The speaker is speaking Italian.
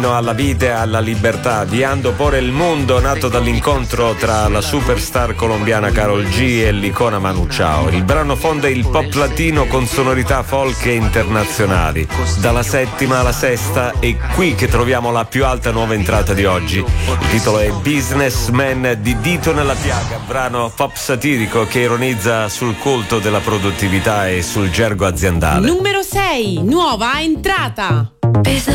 alla vita e alla libertà, avviando Por el Mundo, nato dall'incontro tra la superstar colombiana Karol G e l'icona Manu Chao. Il brano fonda il pop latino con sonorità folk e internazionali. Dalla settima alla sesta è qui che troviamo la più alta nuova entrata di oggi. Il titolo è Businessman di Dito nella piaga, brano pop satirico che ironizza sul culto della produttività e sul gergo aziendale. Numero 6, nuova entrata.